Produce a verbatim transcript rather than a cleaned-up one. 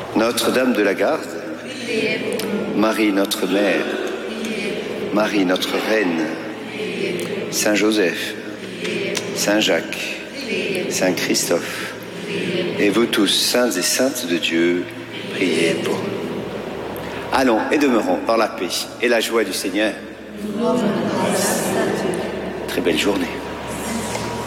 Notre-Dame de la Garde, Marie notre Mère, Marie notre Reine, Saint Joseph, Saint Jacques, Saint Christophe, et vous tous, saints et saintes de Dieu, priez pour nous. Allons et demeurons dans la paix et la joie du Seigneur. Très belle journée.